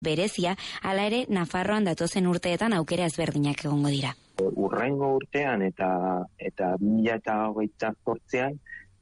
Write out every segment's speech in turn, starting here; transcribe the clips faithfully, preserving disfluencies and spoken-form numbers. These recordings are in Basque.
berezia, hala ere Nafarroan datozen urteetan aukera ezberdinak egongo dira. Urrengo urtean eta eta bi mila hogeita zortzian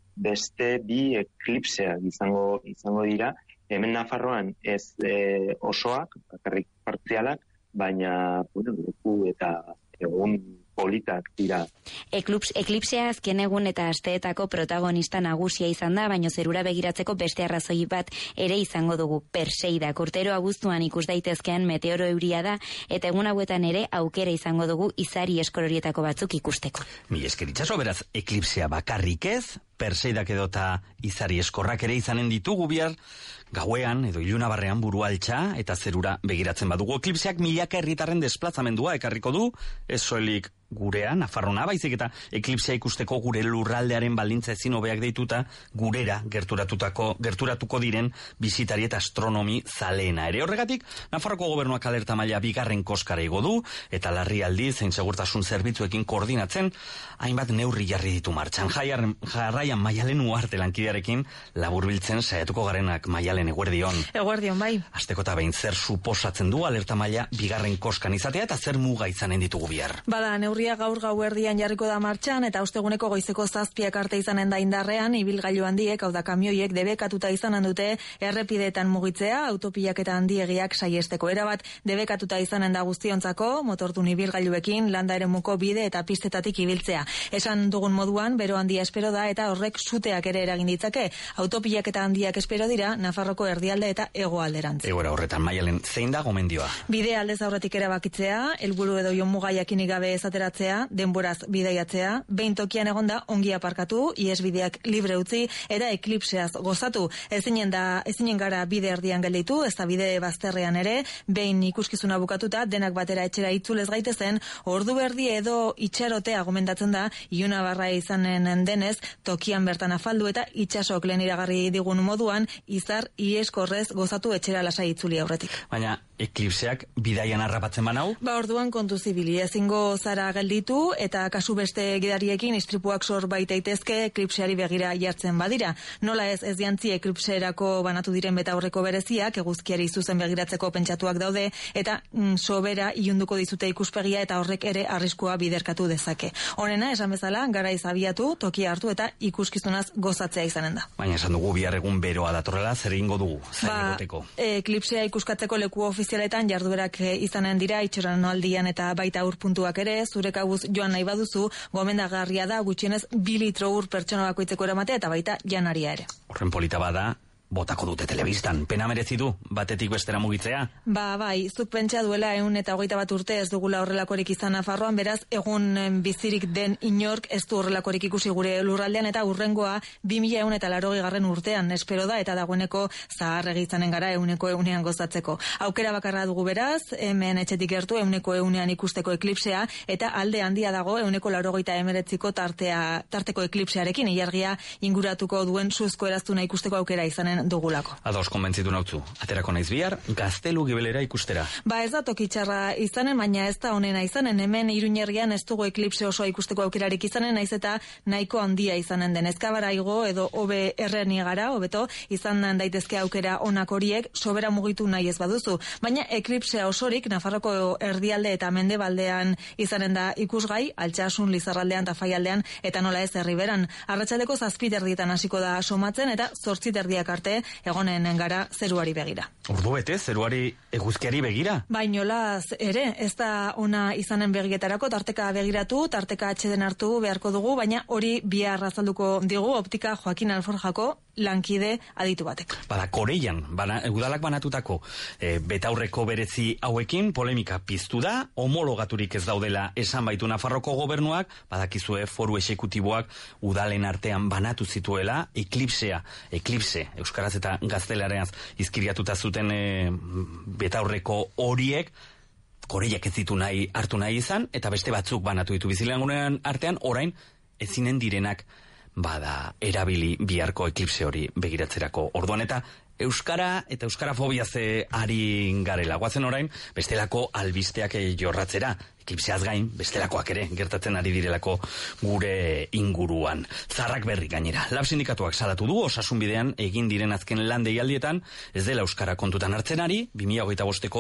beste bi eklipseak izango izango dira. Hemen Nafarroan ez e, osoak, bakarrik partzialak, baina bueno, leku eta egun politak dira. Eklips, eklipsea azken egun eta asteetako protagonista nagusia izan da, baina zerura begiratzeko beste arrazoi bat ere izango dugu. Perseidak urtero abuztuan ikus daitezkean meteoro euria da, eta egun hauetan ere aukera izango dugu izari eskororietako batzuk ikusteko. Mi esker itxaso, beraz, eklipsea bakarrik ez, Perseidak edota izari eskorrak ere izanen ditugu bihar, gauean edo ilunabarrean buru altxa eta zerura begiratzen badugu. Eklipseak milaka herritarren desplazamendua ekarriko du, ez soilik gurea, Nafarrona, baizik eta eklipsea ikusteko gure lurraldearen baldintza ezin hobeak deituta gurera gerturatutako gerturatuko diren bisitari eta astronomi zaleena. Ere horregatik, Nafarroko gobernuak alerta maila bigarren koskara igo du eta larrialdi zein segurtasun zerbitzuekin koordinatzen hainbat neurri jarri ditu martxan. Jaiar, jarraian Maialen Uarte lankidearekin laburbiltzen saiatuko garenak. Maialen, eguerdion. Eguerdion, bai. Asteko eta behin zer suposatzen du alerta maila bigarren koskan izatea eta zer muga izanen ditugu bihar. Bada, neurria gaur gauerdian jarriko da martxan eta osteguneko goizeko zazpiak arte izanen da indarrean, ibilgailu handiek, hau da kamioiek debekatuta izanen dute errepideetan mugitzea, autopiak eta handiegiak saiesteko. Erabat debekatuta izanen da guztiontzako, motordun ibilgailuekin, landa eremuko bide eta pistetatik ibiltzea. Esan dugun moduan, bero handia espero da eta horrek suteak ere eragin ditzake. Autopiak eta handiak espero dira Nafarroko erdialde eta hegoalderantz. Egoera horretan, Maialen, zein da gomendioa? Bide aldez aurretik erabakitzea, helburu edo jonmugaiakinik gabe ezateratzea, denboraz bidaiatzea, behin tokian egonda ongi aparkatu, iesbideak libre utzi eta eklipseaz gozatu. Ezinen da, ezinen gara bide erdian gelditu, ez da bide bazterrean ere, behin ikuskizuna bukatuta, denak batera etxera itzulez gaitezen, ordu berdi edo itxarotea gomendatzen da, ilunabarra izanen denez, tokian bertan afaldu eta itxasok lehen iragarri digun moduan, izar ieskorrez gozatu etxera lasai itzuli aurretik. Baina eklipseak bidaian harrapatzen banau? Ba, orduan kontu zibili, ezingo zara gelditu eta kasu beste gidariekin istripuak sor baitaitezke eklipseari begira jartzen badira. Nola ez ez jantzi eklipseerako banatu diren beta aurreko bereziak, eguzkiari zuzen begiratzeko pentsatuak daude eta mm, sobera ilunduko dizute ikuspegia eta horrek ere arriskua biderkatu dezake. Honena, esan bezala, garaiz abiatu, tokia hartu eta ikuskizunaz gozatzea izanen da. Baina esan dugu bihar egun beroa datorrela, zer egingo dugu? Zain ba, egoteko? Eklipsea ikuskatzeko leku ofizialetan jarduerak izanen dira, itxoran aldian eta baita urpuntuak ere, zure kabuz joan nahi baduzu, gomendagarria da gutxienez bi litro ur pertsona bakoitzeko eramatea eta baita janaria ere. Horren polita bada, botako dute telebistan. Pena merezi du, batetik bestera mugitzea? Ba, bai, zuk pentsa duela ehun eta hogeita bat urte ez dugula horrelakorik izan Nafarroan, beraz, egun bizirik den inork ez du horrelakorik ikusi gure lurraldean eta urrengoa bi mila ehun eta laurogei garren urtean espero da eta dagoeneko zaharregi izanen gara ehuneko ehunean gozatzeko. Aukera bakarra dugu beraz, hemen etxetik gertu ehuneko ehunean ikusteko eklipsea eta alde handia dago ehuneko laurogeita hemeretziko tartea, tarteko eklipsearekin, ilargia inguratuko duen suzko eraztuna ikusteko aukera izanen dugulako. Ados, konbentzitu nautzu. Aterako naiz bihar, Gaztelu Gibelera ikustera. Ba, ez da toki txarra izanen, baina ez da honena izanen. Hemen Iruñerrian ez dugu eklipse osoa ikusteko aukerarik izanen, naiz eta nahiko handia izanen den. Ezkabara igo edo hobe erreni gara, hobeto, izan daitezke aukera onak horiek, sobera mugitu nahi ez baduzu. Baina eklipsea osorik, Nafarroko erdialde eta mendebaldean izanen da ikusgai, Altsasun, Lizarraldean eta Faialdean, eta nola ez herriberan. Arratsaldeko zazpit erdietan hasiko da somatzen, eta zortzit erdiak arte egonen gara zeruari begira. Ordu bete, zeruari eguzkiari begira? Bainolaz ere, ez da ona izanen begietarako, tarteka begiratu, tarteka atxeden hartu beharko dugu, baina hori bihar azalduko digu optika Joaquin Alforjako lankide aditu batek. Bada, Koreian, bana, udalak banatutako e, betaurreko berezi hauekin polemika piztu da, homologaturik ez daudela esan baitu Nafarroko gobernuak, badakizue foru exekutiboak udalen artean banatu zituela, eklipsea, eklipse, euskaraz eta gaztelareaz izkiriatuta zuten e, betaurreko horiek, Koreiak ez ditu nahi hartu nahi izan, eta beste batzuk banatu ditu bizilagunean artean, orain ezinen direnak bada erabili biharko eklipse hori begiratzerako. Orduan eta Euskara eta euskarafobia ze ari garela. Guazen orain, bestelako albisteak jorratzera. Eklipseaz gain, bestelakoak ere, gertatzen ari direlako gure inguruan. Zarrak berri gainera. Lab sindikatuak salatu du, osasun bidean egin diren azken lan deialdietan, ez dela euskara kontutan hartzen ari, bi mila hogeita bosteko